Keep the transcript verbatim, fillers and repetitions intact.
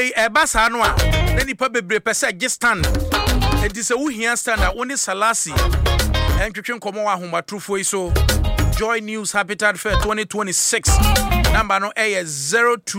Eba saa no a na nipa bebre pese gye stand. Enti se wo hia stand a woni Salasi. Entwetwe nkomo wa ahomatrofo yi so. Joy News Habitat Fair twenty twenty-six. Number no A zero two